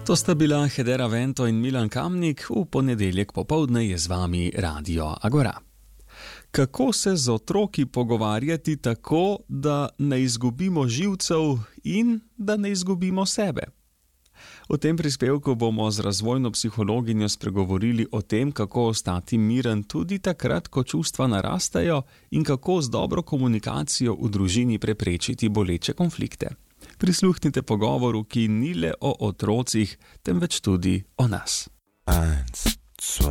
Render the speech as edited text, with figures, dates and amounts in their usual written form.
To sta bila Hedera Vento in Milan Kamnik, v ponedeljek popoldne je z vami Radio Agora. Kako se z otroki pogovarjati tako, da ne izgubimo živcev in da ne izgubimo sebe? V tem prispevku bomo z razvojno psihologinjo spregovorili o tem, kako ostati miren tudi takrat, ko čustva narastajo in kako z dobro komunikacijo v družini preprečiti boleče konflikte. Prisluhnite pogovoru, ki ni le o otrocih, temveč tudi o nas. 1, 2